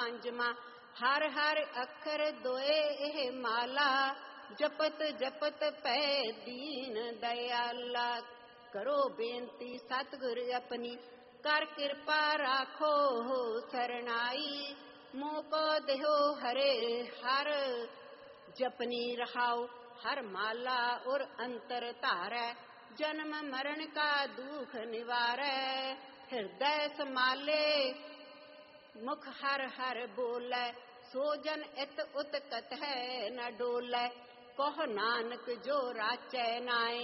पांचवा। हर हर अखर दोए एह माला, जपत जपत पै दीन दयाला। करो बेनती सतगुर अपनी, कर कृपा राखो हो सरनाई। मोको देहो हरे हर, जपनी रहाओ हर माला और अंतर धारै। जन्म मरण का दुख निवारै, हृदय समाले मुख हर हर बोलै। सो जन इत उत कत है न डोलै, कहो नानक जो राचै नाय।